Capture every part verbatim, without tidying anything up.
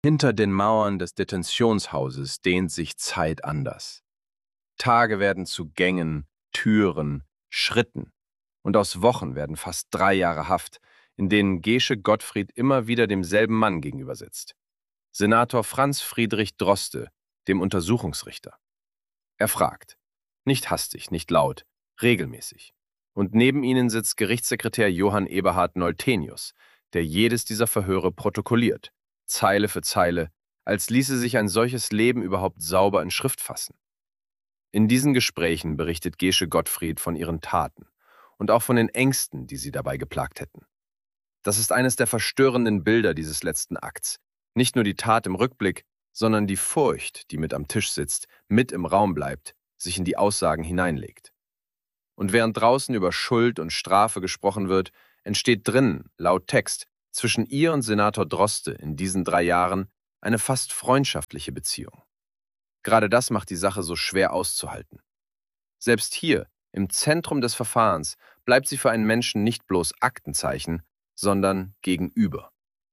Hinter den Mauern des Detentionshauses dehnt sich Zeit anders. Tage werden zu Gängen, Türen, Schritten, und aus Wochen werden fast drei Jahre Haft, in denen Gesche Gottfried immer wieder demselben Mann gegenüber sitzt. Senator Franz Friedrich Droste, dem Untersuchungsrichter. Er fragt, nicht hastig, nicht laut, regelmäßig. Und neben ihnen sitzt Gerichtssekretär Johann Eberhard Noltenius, der jedes dieser Verhöre protokolliert, Zeile für Zeile, als ließe sich ein solches Leben überhaupt sauber in Schrift fassen. In diesen Gesprächen berichtet Gesche Gottfried von ihren Taten und auch von den Ängsten, die sie dabei geplagt hätten. Das ist eines der verstörenden Bilder dieses letzten Akts. Nicht nur die Tat im Rückblick, sondern die Furcht, die mit am Tisch sitzt, mit im Raum bleibt, sich in die Aussagen hineinlegt. Und während draußen über Schuld und Strafe gesprochen wird, entsteht drinnen, laut Text, zwischen ihr und Senator Droste in diesen drei Jahren eine fast freundschaftliche Beziehung. Gerade das macht die Sache so schwer auszuhalten. Selbst hier, im Zentrum des Verfahrens, bleibt sie für einen Menschen nicht bloß Aktenzeichen, sondern Gegenüber.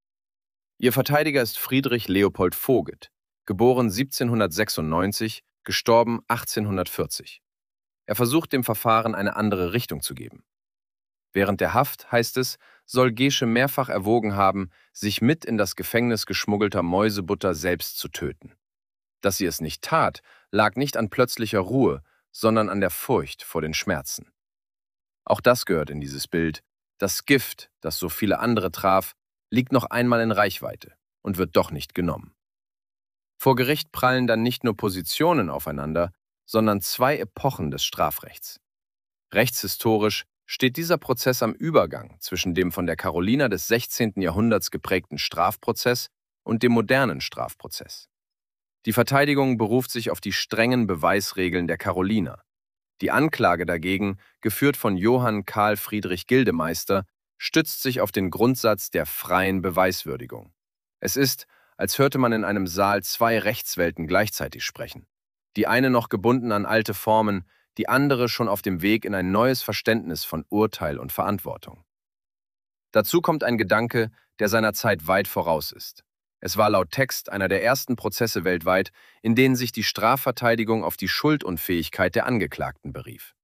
Ihr Verteidiger ist Friedrich Leopold Voget, geboren siebzehnhundertsechsundneunzig, gestorben achtzehnhundertvierzig. Er versucht dem Verfahren eine andere Richtung zu geben. Während der Haft, heißt es, soll Gesche mehrfach erwogen haben, sich mit in das Gefängnis geschmuggelter Mäusebutter selbst zu töten. Dass sie es nicht tat, lag nicht an plötzlicher Ruhe, sondern an der Furcht vor den Schmerzen. Auch das gehört in dieses Bild. Das Gift, das so viele andere traf, liegt noch einmal in Reichweite und wird doch nicht genommen. Vor Gericht prallen dann nicht nur Positionen aufeinander, sondern zwei Epochen des Strafrechts. Rechtshistorisch steht dieser Prozess am Übergang zwischen dem von der Carolina des sechzehnten Jahrhunderts geprägten Strafprozess und dem modernen Strafprozess. Die Verteidigung beruft sich auf die strengen Beweisregeln der Caroliner. Die Anklage dagegen, geführt von Johann Karl Friedrich Gildemeister, stützt sich auf den Grundsatz der freien Beweiswürdigung. Es ist, als hörte man in einem Saal zwei Rechtswelten gleichzeitig sprechen. Die eine noch gebunden an alte Formen, die andere schon auf dem Weg in ein neues Verständnis von Urteil und Verantwortung. Dazu kommt ein Gedanke, der seiner Zeit weit voraus ist. Es war laut Text einer der ersten Prozesse weltweit, in denen sich die Strafverteidigung auf die Schuldunfähigkeit der Angeklagten berief.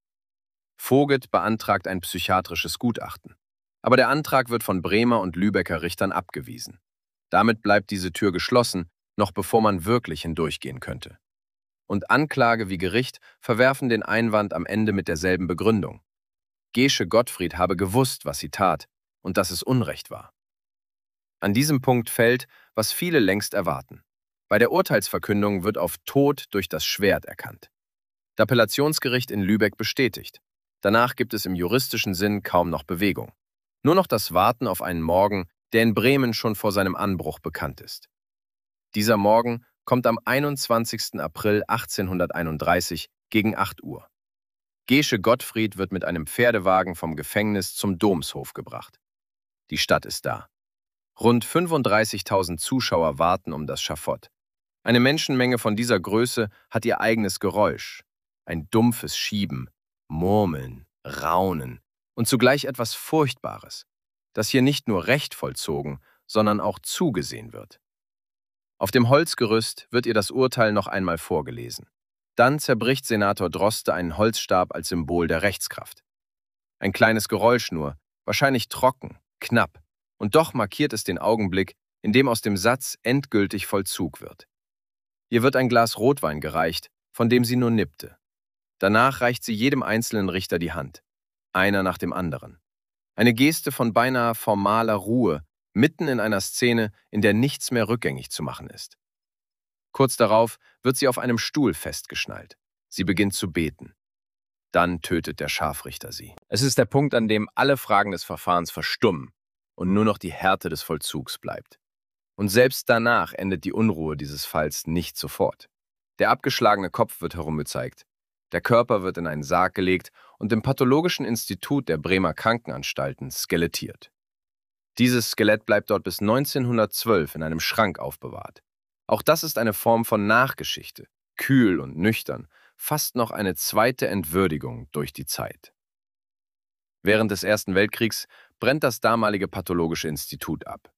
Voget beantragt ein psychiatrisches Gutachten. Aber der Antrag wird von Bremer und Lübecker Richtern abgewiesen. Damit bleibt diese Tür geschlossen, noch bevor man wirklich hindurchgehen könnte. Und Anklage wie Gericht verwerfen den Einwand am Ende mit derselben Begründung. Gesche Gottfried habe gewusst, was sie tat und dass es Unrecht war. An diesem Punkt fällt, was viele längst erwarten. Bei der Urteilsverkündung wird auf Tod durch das Schwert erkannt. Das Appellationsgericht in Lübeck bestätigt. Danach gibt es im juristischen Sinn kaum noch Bewegung. Nur noch das Warten auf einen Morgen, der in Bremen schon vor seinem Anbruch bekannt ist. Dieser Morgen kommt am einundzwanzigsten April achtzehnhunderteinunddreißig gegen acht Uhr. Gesche Gottfried wird mit einem Pferdewagen vom Gefängnis zum Domshof gebracht. Die Stadt ist da. Rund fünfunddreißigtausend Zuschauer warten um das Schafott. Eine Menschenmenge von dieser Größe hat ihr eigenes Geräusch. Ein dumpfes Schieben, Murmeln, Raunen und zugleich etwas Furchtbares, dass hier nicht nur Recht vollzogen, sondern auch zugesehen wird. Auf dem Holzgerüst wird ihr das Urteil noch einmal vorgelesen. Dann zerbricht Senator Droste einen Holzstab als Symbol der Rechtskraft. Ein kleines Geräusch nur, wahrscheinlich trocken, knapp, und doch markiert es den Augenblick, in dem aus dem Satz endgültig Vollzug wird. Ihr wird ein Glas Rotwein gereicht, von dem sie nur nippte. Danach reicht sie jedem einzelnen Richter die Hand, einer nach dem anderen. Eine Geste von beinahe formaler Ruhe, mitten in einer Szene, in der nichts mehr rückgängig zu machen ist. Kurz darauf wird sie auf einem Stuhl festgeschnallt. Sie beginnt zu beten. Dann tötet der Scharfrichter sie. Es ist der Punkt, an dem alle Fragen des Verfahrens verstummen und nur noch die Härte des Vollzugs bleibt. Und selbst danach endet die Unruhe dieses Falls nicht sofort. Der abgeschlagene Kopf wird herumgezeigt. Der Körper wird in einen Sarg gelegt und im Pathologischen Institut der Bremer Krankenanstalten skelettiert. Dieses Skelett bleibt dort bis neunzehnhundertzwölf in einem Schrank aufbewahrt. Auch das ist eine Form von Nachgeschichte, kühl und nüchtern, fast noch eine zweite Entwürdigung durch die Zeit. Während des Ersten Weltkriegs brennt das damalige Pathologische Institut ab.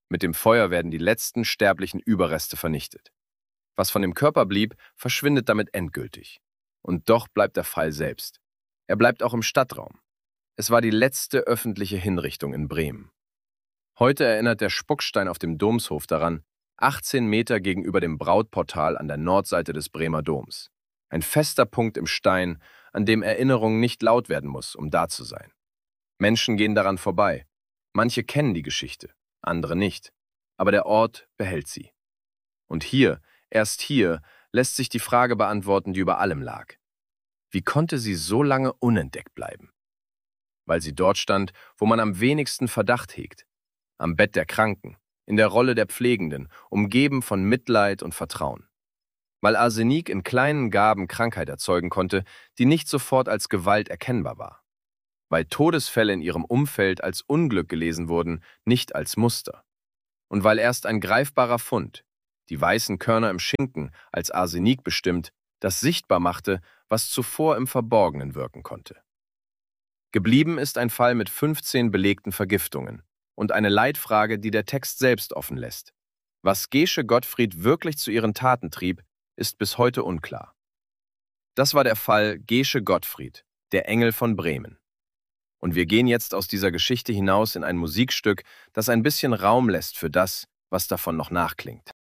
Mit dem Feuer werden die letzten sterblichen Überreste vernichtet. Was von dem Körper blieb, verschwindet damit endgültig. Und doch bleibt der Fall selbst. Er bleibt auch im Stadtraum. Es war die letzte öffentliche Hinrichtung in Bremen. Heute erinnert der Spuckstein auf dem Domshof daran, achtzehn Meter gegenüber dem Brautportal an der Nordseite des Bremer Doms. Ein fester Punkt im Stein, an dem Erinnerung nicht laut werden muss, um da zu sein. Menschen gehen daran vorbei. Manche kennen die Geschichte, andere nicht. Aber der Ort behält sie. Und hier, erst hier, lässt sich die Frage beantworten, die über allem lag. Wie konnte sie so lange unentdeckt bleiben? Weil sie dort stand, wo man am wenigsten Verdacht hegt. Am Bett der Kranken, in der Rolle der Pflegenden, umgeben von Mitleid und Vertrauen. Weil Arsenik in kleinen Gaben Krankheit erzeugen konnte, die nicht sofort als Gewalt erkennbar war. Weil Todesfälle in ihrem Umfeld als Unglück gelesen wurden, nicht als Muster. Und weil erst ein greifbarer Fund, die weißen Körner im Schinken, als Arsenik bestimmt, das sichtbar machte, was zuvor im Verborgenen wirken konnte. Geblieben ist ein Fall mit fünfzehn belegten Vergiftungen und eine Leitfrage, die der Text selbst offen lässt. Was Gesche Gottfried wirklich zu ihren Taten trieb, ist bis heute unklar. Das war der Fall Gesche Gottfried, der Engel von Bremen. Und wir gehen jetzt aus dieser Geschichte hinaus in ein Musikstück, das ein bisschen Raum lässt für das, was davon noch nachklingt.